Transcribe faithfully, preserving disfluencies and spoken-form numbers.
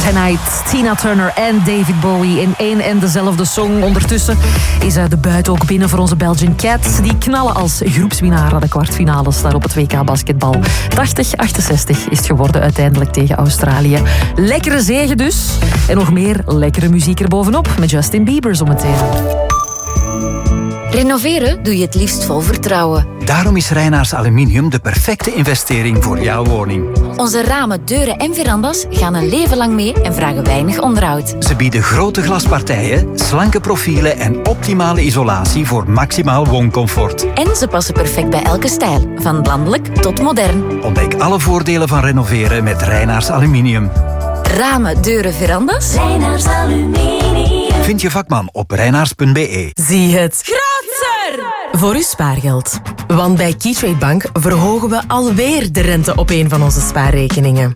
Tonight, Tina Turner en David Bowie in één en dezelfde song. Ondertussen is de buiten ook binnen voor onze Belgian Cats. Die knallen als groepswinnaar naar de kwartfinales daar op het W K basketbal. tachtig achtenzestig is het geworden uiteindelijk tegen Australië. Lekkere zege dus. En nog meer lekkere muziek erbovenop met Justin Bieber zometeen. Renoveren doe je het liefst vol vertrouwen. Daarom is Reinaars Aluminium de perfecte investering voor jouw woning. Onze ramen, deuren en verandas gaan een leven lang mee en vragen weinig onderhoud. Ze bieden grote glaspartijen, slanke profielen en optimale isolatie voor maximaal wooncomfort. En ze passen perfect bij elke stijl, van landelijk tot modern. Ontdek alle voordelen van renoveren met Reinaars Aluminium. Ramen, deuren, verandas? Reinaars Aluminium. Vind je vakman op reinaars punt b e. Zie het grootser voor uw spaargeld. Want bij Keytrade Bank verhogen we alweer de rente op een van onze spaarrekeningen.